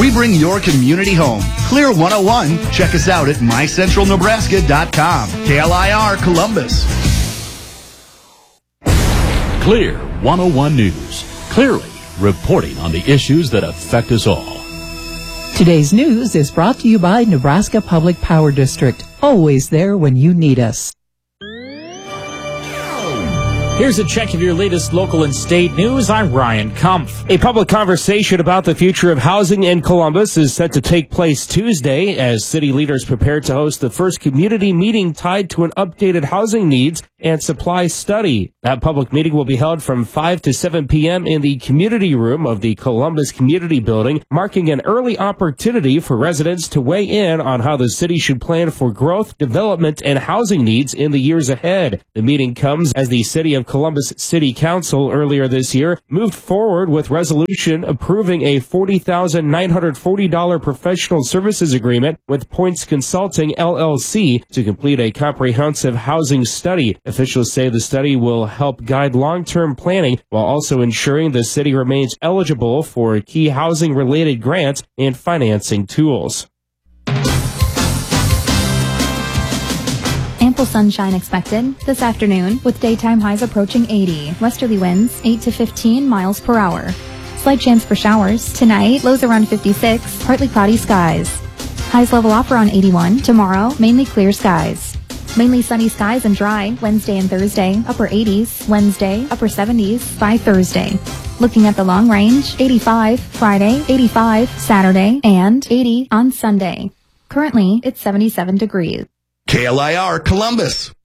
We bring your community home. Clear 101. Check us out at mycentralnebraska.com. KLIR Columbus. Clear 101 News. Clearly reporting on the issues that affect us all. Today's news is brought to you by Nebraska Public Power District. Always there when you need us. Here's a check of your latest local and state news. I'm Ryan Kumpf. A public conversation about the future of housing in Columbus is set to take place Tuesday as city leaders prepare to host the first community meeting tied to an updated housing needs and supply study. That public meeting will be held from 5 to 7 p.m. in the community room of the Columbus Community Building, marking an early opportunity for residents to weigh in on how the city should plan for growth, development, and housing needs in the years ahead. The meeting comes as the City of Columbus City Council earlier this year moved forward with resolution approving a $40,940 professional services agreement with Points Consulting LLC to complete a comprehensive housing study. Officials say the study will help guide long-term planning while also ensuring the city remains eligible for key housing-related grants and financing tools. Ample sunshine expected this afternoon with daytime highs approaching 80. Westerly winds 8 to 15 miles per hour. Slight chance for showers. Tonight, lows around 56, partly cloudy skies. Highs level off around 81. Tomorrow, mainly clear skies. Mainly sunny skies and dry Wednesday and Thursday, upper 80s. Wednesday, upper 70s by Thursday. Looking at the long range, 85 Friday, 85 Saturday, and 80 on Sunday. Currently, it's 77 degrees. KLIR Columbus.